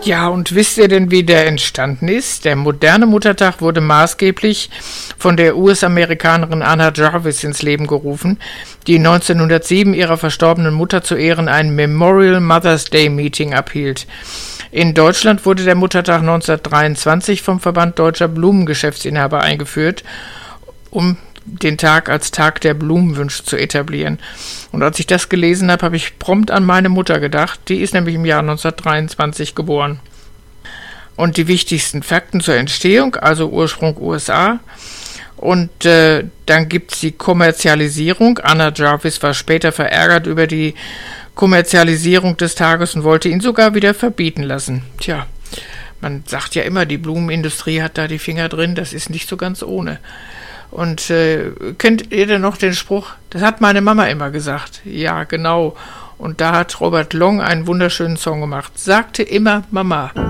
Ja, und wisst ihr denn, wie der entstanden ist? Der moderne Muttertag wurde maßgeblich von der US-Amerikanerin Anna Jarvis ins Leben gerufen, die 1907 ihrer verstorbenen Mutter zu Ehren ein Memorial Mother's Day Meeting abhielt. In Deutschland wurde der Muttertag 1923 vom Verband Deutscher Blumengeschäftsinhaber eingeführt, um den Tag als Tag der Blumenwünsche zu etablieren. Und als ich das gelesen habe, habe ich prompt an meine Mutter gedacht. Die ist nämlich im Jahr 1923 geboren. Und die wichtigsten Fakten zur Entstehung, also Ursprung USA. Und dann gibt es die Kommerzialisierung. Anna Jarvis war später verärgert über die Kommerzialisierung des Tages und wollte ihn sogar wieder verbieten lassen. Tja, man sagt ja immer, die Blumenindustrie hat da die Finger drin, das ist nicht so ganz ohne. Und kennt ihr denn noch den Spruch? Das hat meine Mama immer gesagt. Ja, genau. Und da hat Robert Long einen wunderschönen Song gemacht. Sagte immer Mama.